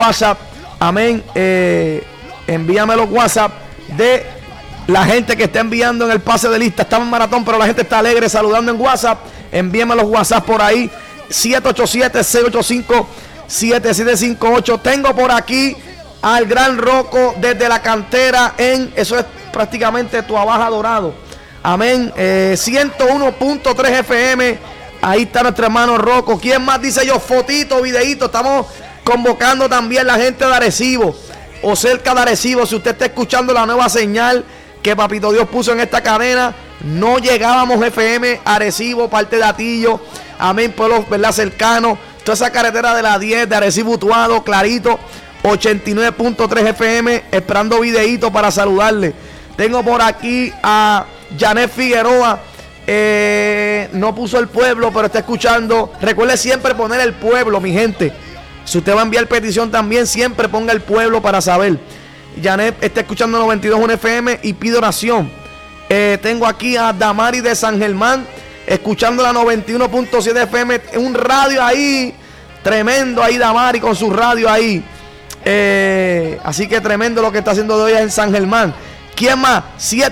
WhatsApp, amén, envíame los WhatsApp de la gente que está enviando en el pase de lista. Estamos en maratón, pero la gente está alegre saludando en WhatsApp. Envíame los WhatsApp por ahí, 787-685-7758. Tengo por aquí al gran Rocco desde la cantera eso es prácticamente Tuabaja Dorado, amén, 101.3 FM. Ahí está nuestro hermano Rocco. ¿Quién más dice yo? Fotito, videíto. Estamos convocando también la gente de Arecibo o cerca de Arecibo. Si usted está escuchando la nueva señal que Papito Dios puso en esta cadena, no llegábamos FM Arecibo, parte de Atillo, amén, pueblos, ¿verdad?, cercanos, toda esa carretera de la 10 de Arecibo Utuado, clarito, 89.3 FM, esperando videíto para saludarle. Tengo por aquí a Janet Figueroa. No puso el pueblo, pero está escuchando. Recuerde siempre poner el pueblo, mi gente. Si usted va a enviar petición también, siempre ponga el pueblo para saber. Janet está escuchando 92.1 FM y pide oración. Tengo aquí a Damari de San Germán, escuchando la 91.7 FM. Un radio ahí, tremendo ahí Damari con su radio ahí. Así que tremendo lo que está haciendo de hoy en San Germán. ¿Quién más?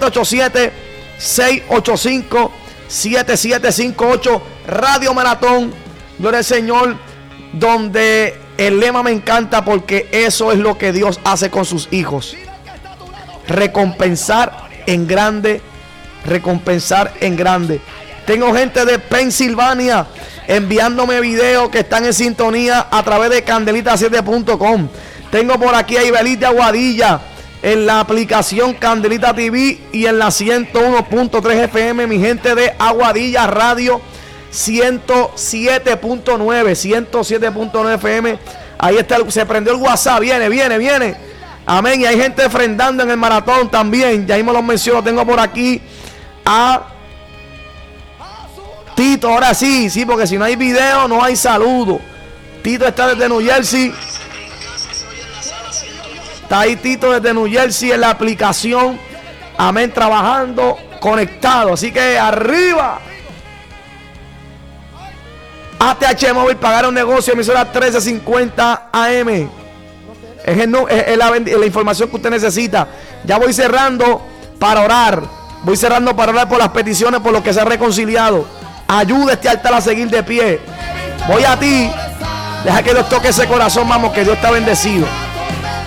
787-685-7758 Radio Maratón, gloria al Señor, donde el lema me encanta porque eso es lo que Dios hace con sus hijos. Recompensar en grande, recompensar en grande. Tengo gente de Pensilvania enviándome videos que están en sintonía a través de candelita7.com. Tengo por aquí a Ibelita Aguadilla en la aplicación Candelita TV y en la 101.3 FM, mi gente de Aguadilla Radio 107.9 FM. Ahí está, se prendió el WhatsApp, viene. Amén. Y hay gente ofrendando en el maratón también. Ya mismo los menciono. Tengo por aquí a Tito. Ahora sí, porque si no hay video, no hay saludo. Tito está desde New Jersey. Está ahí Tito desde New Jersey en la aplicación. Amén, trabajando, conectado. Así que arriba. ATH Móvil, pagar un negocio, emisora 1350 AM. Es la información que usted necesita. Ya voy cerrando para orar. Voy cerrando para orar por las peticiones, por los que se ha reconciliado. Ayuda a este altar a seguir de pie. Voy a ti. Deja que Dios toque ese corazón, vamos, que Dios está bendecido.